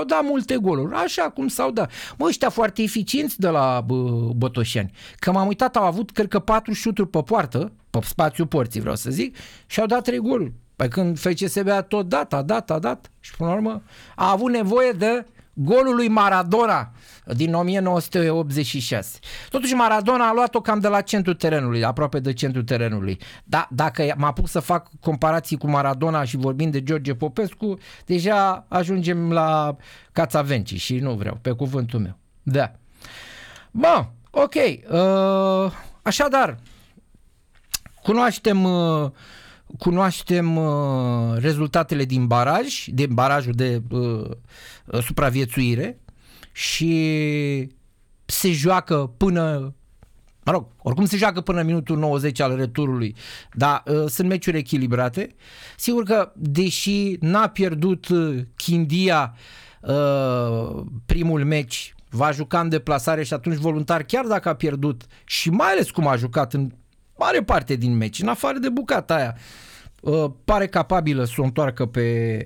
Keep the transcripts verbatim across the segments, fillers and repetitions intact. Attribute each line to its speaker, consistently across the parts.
Speaker 1: s-au dat multe goluri, așa cum s-au dat. Mă, ăștia foarte eficienți de la bă, Botoșani, că m-am uitat, au avut, cred că, patru șuturi pe poartă, pe spațiul porții, vreau să zic, și au dat trei goluri. Păi când F C S B a tot dat, a dat, a dat și până la urmă a avut nevoie de golul lui Maradona din o mie nouă sute optzeci și șase. Totuși Maradona a luat-o cam de la centrul terenului, aproape de centrul terenului. Da, dacă mă apuc să fac comparații cu Maradona și vorbim de George Popescu, deja ajungem la Cațavenci și nu vreau, pe cuvântul meu. Da. Bun, ok. Uh, așadar, cunoaștem... Uh, Cunoaștem uh, rezultatele din baraj, din barajul de uh, supraviețuire și se joacă până, mă rog, oricum se joacă până minutul nouăzeci al returului, dar uh, sunt meciuri echilibrate. Sigur că, deși n-a pierdut uh, Chindia uh, primul meci, va juca în deplasare și atunci voluntar, chiar dacă a pierdut și mai ales cum a jucat în mare parte din meci, în afară de bucata aia, uh, pare capabilă să o întoarcă pe,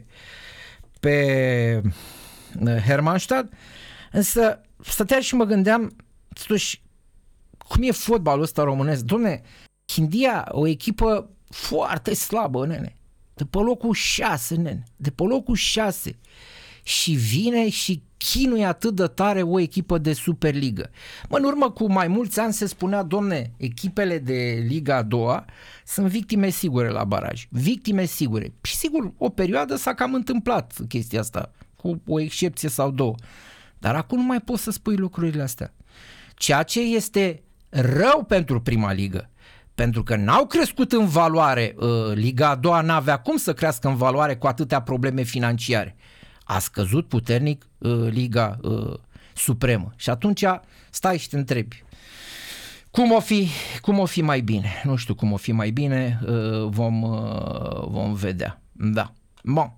Speaker 1: pe uh, Hermannstadt, însă stăteam și mă gândeam, totuși, cum e fotbalul ăsta românesc? Dom'le, Chindia, o echipă foarte slabă, nene, de pe locul șase, nene, de pe locul șase, și vine și chinuie atât de tare o echipă de Superligă. Mă, în urmă cu mai mulți ani se spunea, domne, echipele de Liga a doua sunt victime sigure la baraj. Victime sigure. Și sigur, o perioadă s-a cam întâmplat chestia asta, cu o excepție sau două. Dar acum nu mai poți să spui lucrurile astea. Ceea ce este rău pentru prima ligă, pentru că n-au crescut în valoare, Liga a doua n-avea cum să crească în valoare cu atâtea probleme financiare. A scăzut puternic uh, Liga uh, Supremă. Și atunci stai și te întrebi, cum o fi, cum o fi mai bine? Nu știu cum o fi mai bine, uh, vom, uh, vom vedea. Da. Bun.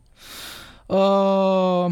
Speaker 1: Uh,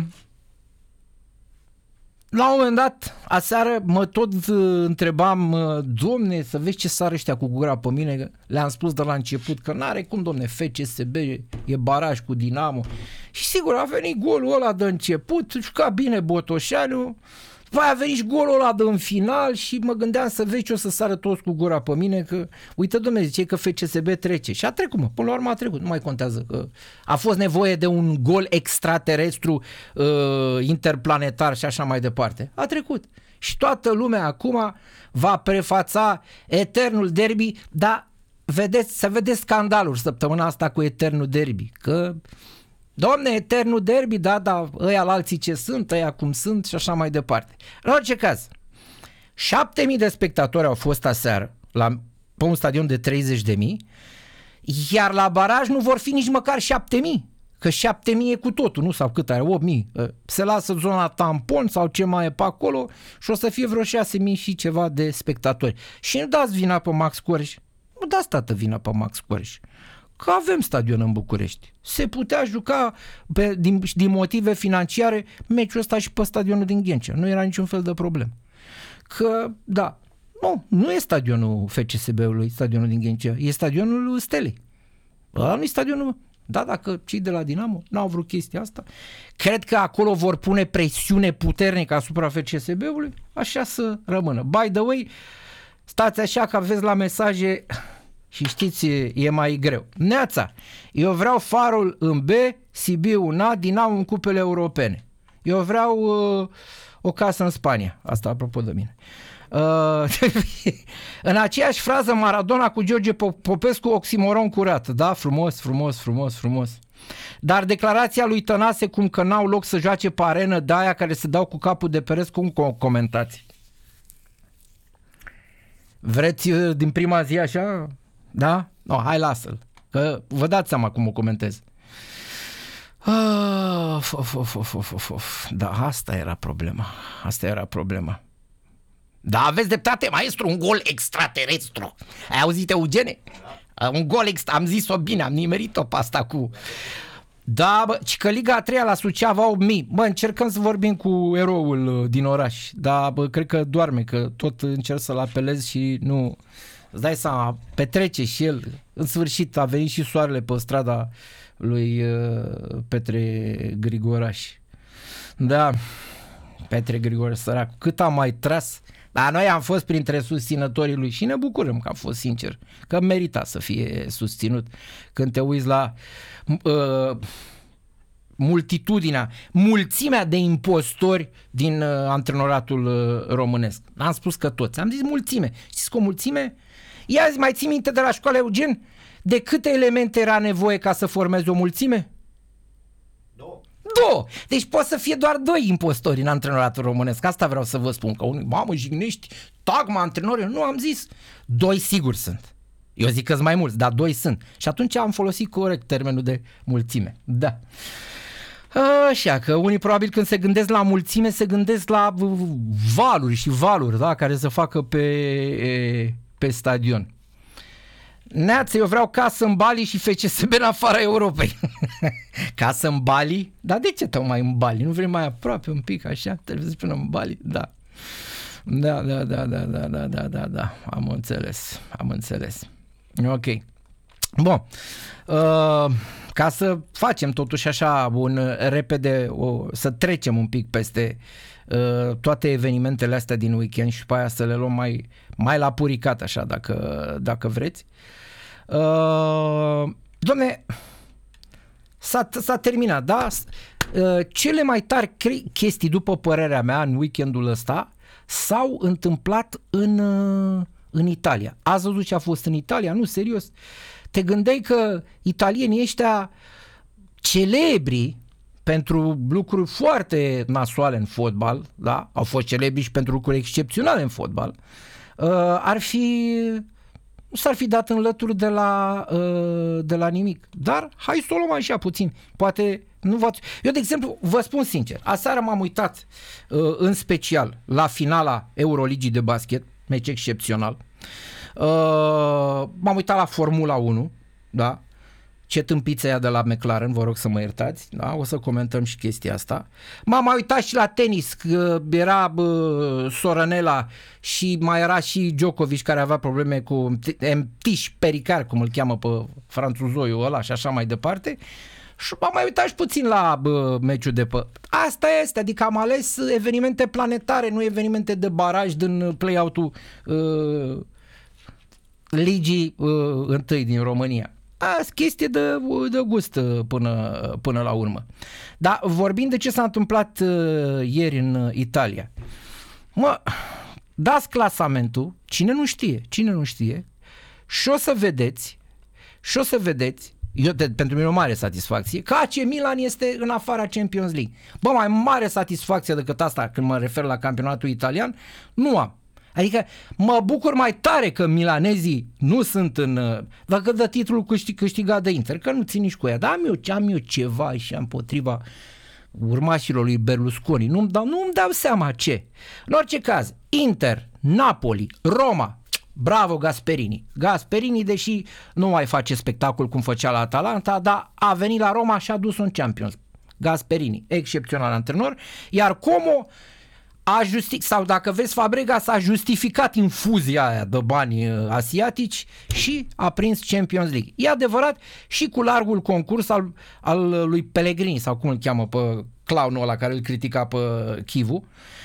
Speaker 1: la un moment dat, aseară, mă tot întrebam, domne, să vezi ce sar ăștia cu gura pe mine, le-am spus de la început că n-are cum, domne, F C S B e baraj cu Dinamo. Și sigur, a venit golul ăla de început, juca bine Botoșanu, după aia a venit și golul ăla de în final și mă gândeam să vezi ce o să sară toți cu gura pe mine, că uite, domne, ziceai că F C S B trece. Și a trecut, mă, până la urmă a trecut, nu mai contează că a fost nevoie de un gol extraterestru, uh, interplanetar și așa mai departe. A trecut. Și toată lumea acum va prefața eternul derby, dar vedeți, să vedeți scandaluri săptămâna asta cu eternul derby, că domne, eternul derby, da, da, ăia la alții ce sunt, ăia cum sunt și așa mai departe. În orice caz, șapte mii de spectatori au fost aseară la, pe un stadion de treizeci de mii, iar la baraj nu vor fi nici măcar șapte mii, că șapte mii e cu totul, nu? Sau cât are? opt mii. Se lasă zona tampon sau ce mai e pe acolo și o să fie vreo șase mii și ceva de spectatori. Și nu dați vina pe Max Corj, nu dați tată vina pe Max Corj, că avem stadion în București. Se putea juca pe, din, din motive financiare meciul ăsta și pe stadionul din Ghencea. Nu era niciun fel de problemă. Că, da, nu, nu e stadionul F C S B-ului, stadionul din Ghencea, e stadionul Stelei. Ăla nu e stadionul. Da, dacă cei de la Dinamo n-au vrut chestia asta, cred că acolo vor pune presiune puternică asupra F C S B-ului, așa să rămână. By the way, stați așa că aveți la mesaje și știți, e mai greu. Neața, eu vreau Farul în B, Sibiu în A, Dinamo în cupele europene. Eu vreau uh, o casă în Spania. Asta apropo de mine. Uh, în aceeași frază Maradona cu George Popescu, oximoron curat. Da, frumos, frumos, frumos, frumos. Dar declarația lui Tănase cum că n-au loc să joace pe arenă de aia care se dau cu capul de pereți, cum comentați? Vreți din prima zi așa? Da? No, hai, lasă-l. Că vă dați seama cum o comentez. Of, of, of, of, of, of. Da, asta era problema. Asta era problema. Da, aveți dreptate, maestru, un gol extraterestru. Ai auzit, Eugene? Da. Un gol extra, am zis-o bine, am nimerit-o pe asta cu... Da, bă, ci că Liga a treia la Suceava opt mii. Bă, încercăm să vorbim cu eroul din oraș. Da, bă, cred că doarme, că tot încerc să-l apelez și nu... Îți dai seama, petrece și el. În sfârșit a venit și soarele pe strada lui uh, Petre Grigoraș. Da, Petre Grigore sărac, cât am mai tras. Dar noi am fost printre susținătorii lui și ne bucurăm că am fost sincer, că merita să fie susținut. Când te uiți la uh, multitudinea, mulțimea de impostori din uh, antrenoratul uh, românesc. Am spus că toți, am zis mulțime. Știți că o mulțime? Ia zi, mai ții minte de la școala Eugen? De câte elemente era nevoie ca să formeze o mulțime?
Speaker 2: Două.
Speaker 1: Două! Deci poate să fie doar doi impostori în antrenoratul românesc. Asta vreau să vă spun, că unii, mamă, jignești, tagma antrenori. Nu, am zis, doi sigur sunt. Eu zic că-s mai mulți, dar doi sunt. Și atunci am folosit corect termenul de mulțime. Da. Așa, că unii probabil când se gândesc la mulțime se gândesc la valuri și valuri, da, care să facă pe, pe stadion. Neață, eu vreau casă în Bali și F C S B în afara Europei. Casă în Bali? Dar de ce tocmai în Bali? Nu vrei mai aproape un pic așa? Trebuie să spunem în Bali? Da. Da, da, da, da, da, da, da, da, da. Am înțeles, am înțeles. Ok. Bun. Uh, ca să facem totuși așa un repede, o, să trecem un pic peste uh, toate evenimentele astea din weekend și pe aia să le luăm mai, mai la puricat așa, dacă, dacă vreți. Uh, Dom'le, s-a, s-a terminat, da? Uh, cele mai tari chestii, după părerea mea, în weekendul ăsta s-au întâmplat în, uh, în Italia. Ați văzut ce a fost în Italia? Nu, serios. Te gândeai că italienii ăștia celebri pentru lucruri foarte nasoale în fotbal, da? Au fost celebri și pentru lucruri excepționale în fotbal, uh, ar fi... nu s-ar fi dat în lături de la, uh, de la nimic. Dar hai să o luăm așa puțin. Poate nu v-ați... Eu, de exemplu, vă spun sincer, aseară m-am uitat uh, în special la finala Euroligii de basket, meci excepțional. Uh, m-am uitat la Formula unu, da? Ce tâmpiță ea de la McLaren, vă rog să mă iertați, da? O să comentăm și chestia asta. M-am mai uitat și la tenis, că era bă, Soranela și mai era și Djokovic, care avea probleme cu Tiș Pericar, cum îl cheamă pe franțuzoiul ăla și așa mai departe. Și m-am mai uitat și puțin la bă, meciul de pe... Asta este, adică am ales evenimente planetare, nu evenimente de baraj din play-out-ul uh, ligii uh, întâi din România. Asta chestie de, de gust până, până la urmă. Dar vorbind de ce s-a întâmplat uh, ieri în Italia. Mă, dați clasamentul, cine nu știe, cine nu știe, și o să vedeți, și o să vedeți, eu, de, pentru mine o mare satisfacție, că A C Milan este în afara Champions League. Bă, mai mare satisfacție decât asta când mă refer la campionatul italian, nu am. Adică mă bucur mai tare că milanezii nu sunt în... Dacă dă titlul câștig, câștigat de Inter, că nu țin nici cu ea, dar am eu, am eu ceva și împotriva urmașilor lui Berlusconi, nu-mi dau, nu-mi dau seama ce. În orice caz, Inter, Napoli, Roma, bravo Gasperini. Gasperini, deși nu mai face spectacol cum făcea la Atalanta, dar a venit la Roma și a dus un Champions. Gasperini, excepțional antrenor, iar Como a justi- sau dacă vezi Fabregas a justificat infuzia aia de bani asiatici și a prins Champions League. E adevărat și cu largul concurs al, al lui Pellegrini, sau cum îl cheamă pe clownul ăla care îl critica pe Chivu,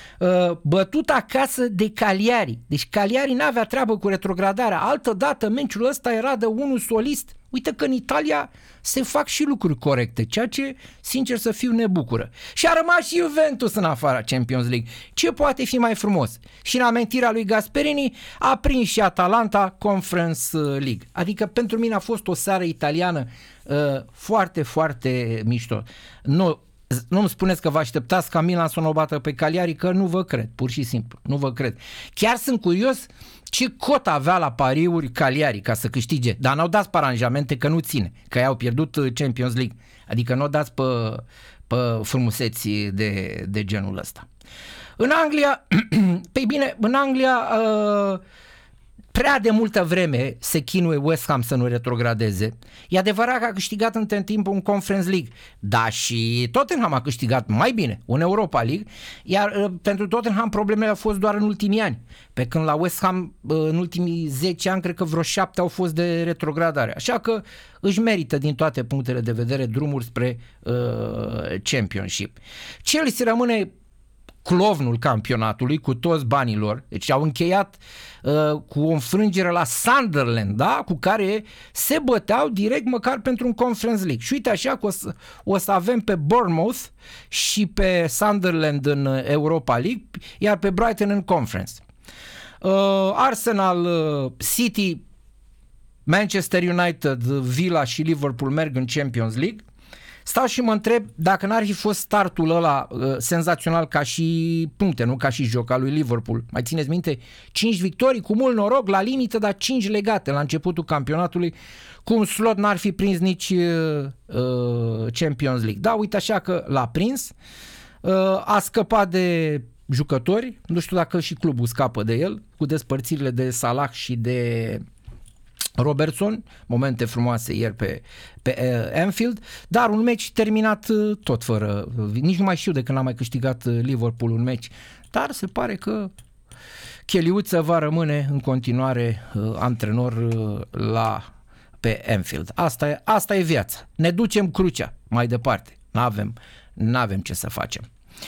Speaker 1: bătut acasă de Cagliari. Deci Cagliari n-avea treabă cu retrogradarea. Altă dată meciul ăsta era de unul solist. Uite că în Italia se fac și lucruri corecte, ceea ce, sincer să fiu, ne bucură. Și a rămas și Juventus în afara Champions League. Ce poate fi mai frumos? Și în amintirea lui Gasperini a prins și Atalanta Conference League. Adică pentru mine a fost o seară italiană uh, foarte, foarte mișto. Nu, nu-mi spuneți că vă așteptați ca Milan să o bată pe Cagliari, că nu vă cred, pur și simplu, nu vă cred. Chiar sunt curios ce cot avea la pariuri Cagliari ca să câștige, dar n-au dat pe aranjamente că nu ține, că ei au pierdut Champions League, adică nu au dat pe, pe frumuseți de, de genul ăsta. În Anglia, pe bine, în Anglia uh, prea de multă vreme se chinuie West Ham să nu retrogradeze. E adevărat că a câștigat între timp un Conference League, dar și Tottenham a câștigat mai bine un Europa League, iar uh, pentru Tottenham problemele au fost doar în ultimii ani, pe când la West Ham uh, în ultimii zece ani cred că vreo șapte au fost de retrogradare, așa că își merită din toate punctele de vedere drumuri spre uh, Championship. Chelsea rămâne clovnul campionatului cu toți banii lor, deci au încheiat uh, cu o înfrângere la Sunderland, da? Cu care se băteau direct măcar pentru un Conference League. Și uite așa că o să, o să avem pe Bournemouth și pe Sunderland în Europa League, iar pe Brighton în Conference. Uh, Arsenal, uh, City, Manchester United, Villa și Liverpool merg în Champions League. Stau și mă întreb dacă n-ar fi fost startul ăla uh, senzațional ca și puncte, nu ca și joc al lui Liverpool. Mai țineți minte? cinci victorii cu mult noroc la limită, dar cinci legate la începutul campionatului, cum slot n-ar fi prins nici uh, uh, Champions League. Da, uite așa că l-a prins, uh, a scăpat de jucători, nu știu dacă și clubul scapă de el, cu despărțirile de Salah și de Robertson, momente frumoase ieri pe, pe uh, Anfield, dar un meci terminat uh, tot fără, uh, nici nu mai știu de când a mai câștigat uh, Liverpool un meci, dar se pare că Cheliuță va rămâne în continuare uh, antrenor uh, la, pe Anfield. Asta e, asta e viața. Ne ducem crucea mai departe. N-avem, n-avem ce să facem.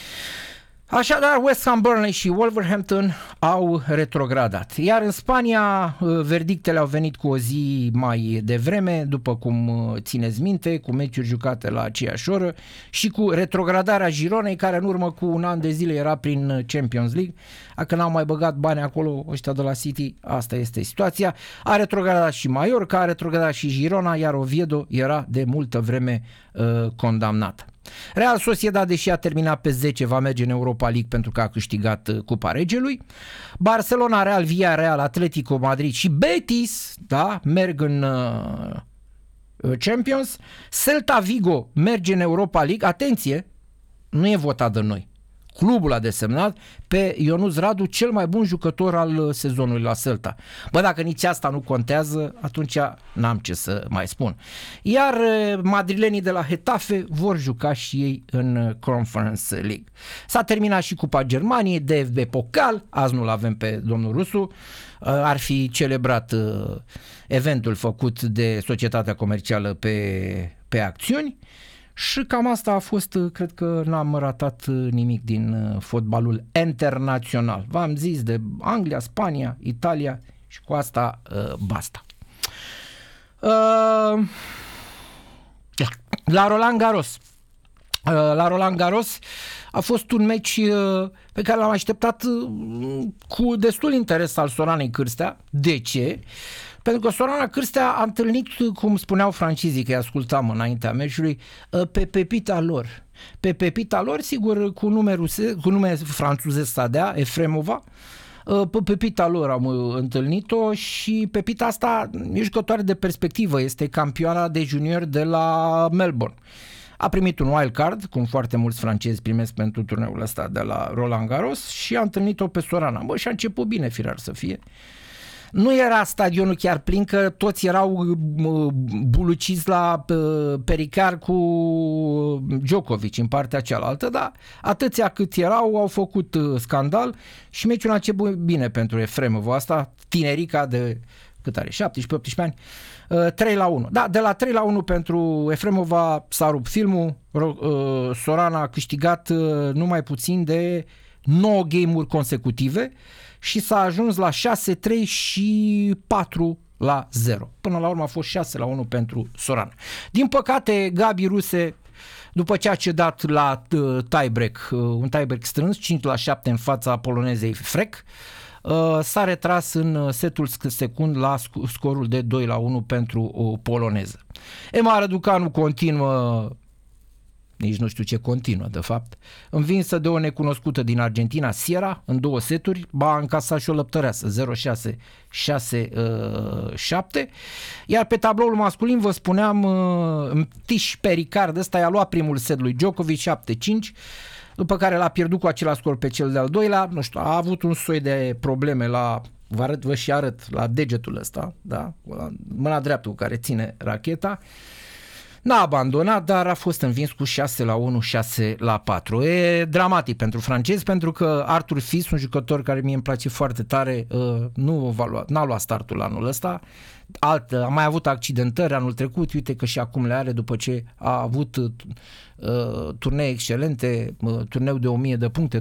Speaker 1: Așadar, West Ham, Burnley și Wolverhampton au retrogradat. Iar în Spania, verdictele au venit cu o zi mai devreme, după cum țineți minte, cu meciuri jucate la aceeași oră și cu retrogradarea Gironei, care în urmă cu un an de zile era prin Champions League. Dacă n-au mai băgat bani acolo ăștia de la City, asta este situația. A retrogradat și Mallorca, a retrogradat și Girona, iar Oviedo era de multă vreme uh, condamnată. Real Sociedad, deși a terminat pe zece, va merge în Europa League pentru că a câștigat Cupa Regelui. Barcelona, Real, Villarreal, Atletico Madrid și Betis, da, merg în uh, Champions. Celta Vigo merge în Europa League. Atenție, nu e votat de noi. Clubul a desemnat pe Ionuț Radu cel mai bun jucător al sezonului la Celta. Bă, dacă nici asta nu contează, atunci n-am ce să mai spun. Iar madrilenii de la Getafe vor juca și ei în Conference League. S-a terminat și Cupa Germaniei, D F B Pokal, azi nu-l avem pe domnul Rusu, ar fi celebrat eventul făcut de Societatea Comercială pe, pe acțiuni. Și cam asta a fost, cred că n-am ratat nimic din fotbalul internațional. V-am zis de Anglia, Spania, Italia și cu asta uh, basta. Uh, la Roland Garros. Uh, la Roland Garros a fost un meci uh, pe care l-am așteptat uh, cu destul interes al Soranei Cârstea. De ce? Pentru că Sorana Cârstea a întâlnit, cum spuneau francizii, că îi ascultam înaintea meciului, pe pepita lor. Pe pepita lor, sigur, cu nume, ruse, cu nume franțuzesc Sadea, Efremova, pe pepita lor am întâlnit-o și pepita asta e jucătoare de perspectivă, este campioana de junior de la Melbourne. A primit un wild card, cum foarte mulți francezi primesc pentru turneul ăsta de la Roland Garros, și a întâlnit-o pe Sorana. Bă, și a început bine, firar să fie. Nu era stadionul chiar plin, că toți erau buluciți la pericar cu Djokovic în partea cealaltă, dar atâția cât erau au făcut scandal și meciul a început bine pentru Efremova asta, tinerica de cât are, șaptesprezece optsprezece ani, trei la unu. Da, de la trei la unu pentru Efremova s-a rupt filmul, Sorana a câștigat numai puțin de nouă game-uri consecutive și s-a ajuns la șase trei și patru la zero. Până la urmă a fost șase la unu pentru Sorana. Din păcate, Gabi Ruse, după ce a cedat la uh, tiebreak, uh, un tiebreak strâns, cinci la șapte în fața polonezei Frec, uh, s-a retras în setul secund la sc- scorul de doi la unu pentru o poloneză. Emma Răducanu continuă, nici nu știu ce continuă de fapt, învinsă de o necunoscută din Argentina, Sierra, în două seturi, ba a încasat și o lăptăreasă, zero șase șase șapte, iar pe tabloul masculin vă spuneam, Tiș Pericard, ăsta i-a luat primul set lui Djokovic, șapte cinci, după care l-a pierdut cu același scor pe cel de-al doilea, nu știu, a avut un soi de probleme la vă arăt, vă și arăt la degetul ăsta, da? Mâna dreaptă cu care ține racheta. N-a abandonat, dar a fost învins cu șase la unu, șase la patru. E dramatic pentru francezi, pentru că Arthur Fils, un jucător care mie îmi place foarte tare, nu va lua, n-a luat startul anul ăsta. Alt, a mai avut accidentări anul trecut, uite că și acum le are după ce a avut uh, turnee excelente, uh, turneu de o mie de puncte,